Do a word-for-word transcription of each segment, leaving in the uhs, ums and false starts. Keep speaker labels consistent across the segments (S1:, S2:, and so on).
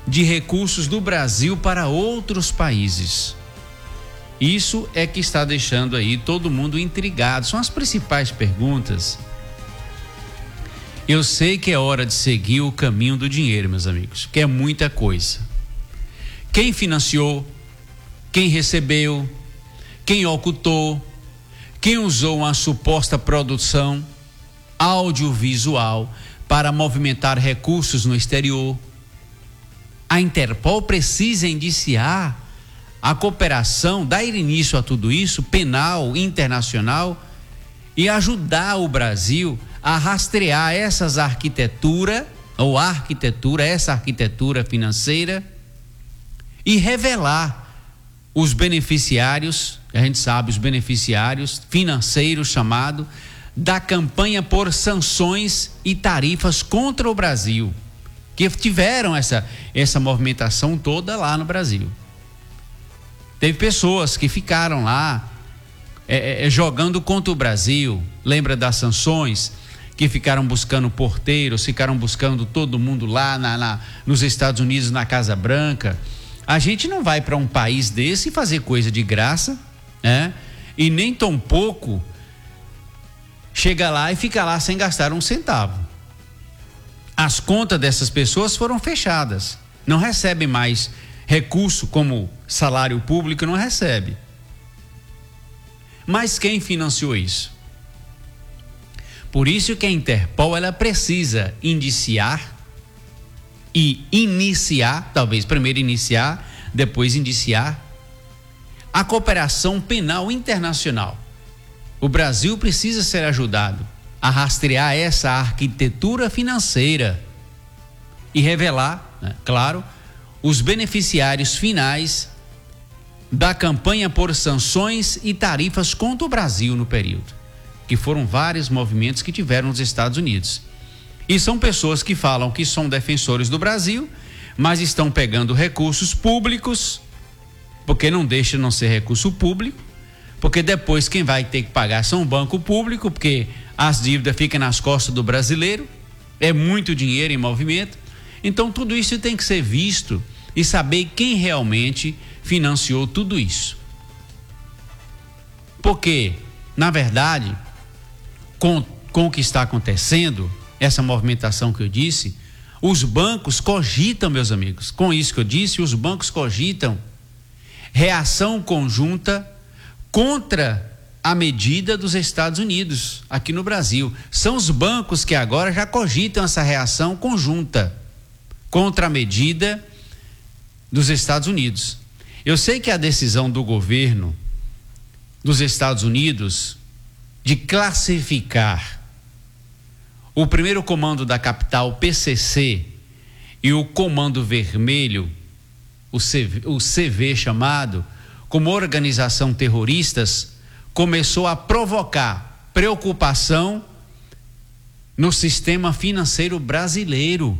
S1: de recursos do Brasil para outros países. Isso é que está deixando aí todo mundo intrigado. São as principais perguntas. Eu sei que é hora de seguir o caminho do dinheiro, meus amigos, porque é muita coisa. Quem financiou, quem recebeu, quem ocultou, quem usou uma suposta produção audiovisual para movimentar recursos no exterior. A Interpol precisa indiciar a cooperação, dar início a tudo isso, penal, internacional, e ajudar o Brasil a rastrear essas arquitetura, ou arquitetura, essa arquitetura financeira, e revelar os beneficiários, a gente sabe, os beneficiários financeiros chamado, da campanha por sanções e tarifas contra o Brasil, que tiveram essa, essa movimentação toda lá no Brasil. Teve pessoas que ficaram lá é, é, jogando contra o Brasil, lembra das sanções, que ficaram buscando porteiros, ficaram buscando todo mundo lá na, na, nos Estados Unidos, na Casa Branca. A gente não vai para um país desse fazer coisa de graça, né? E nem tão pouco chega lá e fica lá sem gastar um centavo. As contas dessas pessoas foram fechadas, não recebem mais recurso como salário público, não recebe. Mas quem financiou isso? Por isso que a Interpol ela precisa indiciar e iniciar, talvez primeiro iniciar, depois indiciar a cooperação penal internacional. O Brasil precisa ser ajudado a rastrear essa arquitetura financeira e revelar, né, claro, os beneficiários finais da campanha por sanções e tarifas contra o Brasil no período, que foram vários movimentos que tiveram nos Estados Unidos. E são pessoas que falam que são defensores do Brasil, mas estão pegando recursos públicos, porque não deixa de não ser recurso público, porque depois quem vai ter que pagar são o banco público, porque as dívidas ficam nas costas do brasileiro, é muito dinheiro em movimento. Então tudo isso tem que ser visto e saber quem realmente financiou tudo isso. Porque, na verdade, com, com o que está acontecendo, essa movimentação que eu disse, os bancos cogitam, meus amigos, com isso que eu disse, os bancos cogitam reação conjunta contra a medida dos Estados Unidos aqui no Brasil. São os bancos que agora já cogitam essa reação conjunta contra a medida dos Estados Unidos. Eu sei que a decisão do governo dos Estados Unidos de classificar o primeiro comando da capital, P C C, e o comando vermelho, o C V, o C V chamado, como organização terroristas, começou a provocar preocupação no sistema financeiro brasileiro.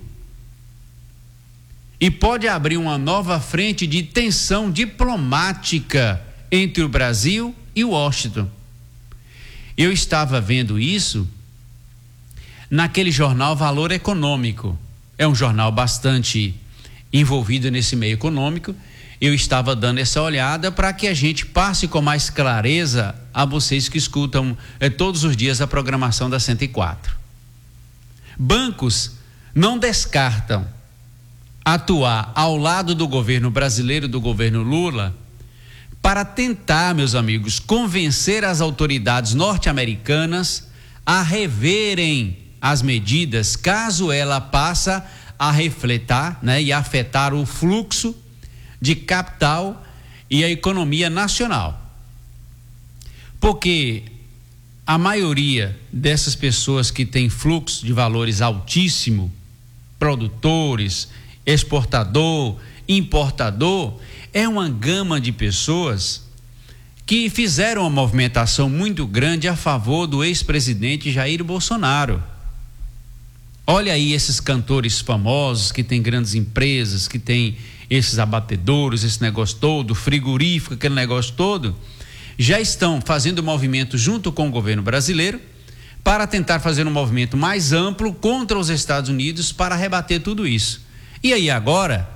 S1: E pode abrir uma nova frente de tensão diplomática entre o Brasil e Washington. Eu estava vendo isso naquele jornal Valor Econômico. É um jornal bastante envolvido nesse meio econômico. Eu estava dando essa olhada para que a gente passe com mais clareza a vocês que escutam eh, todos os dias a programação da cento e quatro. Bancos não descartam atuar ao lado do governo brasileiro, do governo Lula, para tentar, meus amigos, convencer as autoridades norte-americanas a reverem as medidas, caso ela passe a refletir, né, e afetar o fluxo de capital e a economia nacional. Porque a maioria dessas pessoas que tem fluxo de valores altíssimo, produtores, exportador, importador, é uma gama de pessoas que fizeram uma movimentação muito grande a favor do ex-presidente Jair Bolsonaro. Olha aí esses cantores famosos que têm grandes empresas, que têm esses abatedouros, esse negócio todo, frigorífico, aquele negócio todo, já estão fazendo movimento junto com o governo brasileiro para tentar fazer um movimento mais amplo contra os Estados Unidos para rebater tudo isso. E aí agora